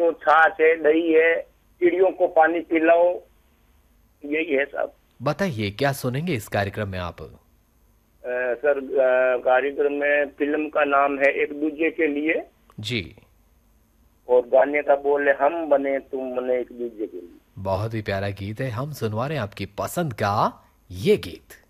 हो, छाछ है, दही है, चिड़ियों को पानी पिलाओ, यही है सब। बताइए क्या सुनेंगे इस कार्यक्रम में आप? सर, कार्यक्रम में फिल्म का नाम है एक दूजे के लिए, जी। और गाने का बोल है हम बने तुम बने एक दूजे के लिए। बहुत ही प्यारा गीत है, हम सुनवा रहे हैं आपकी पसंद का ये गीत।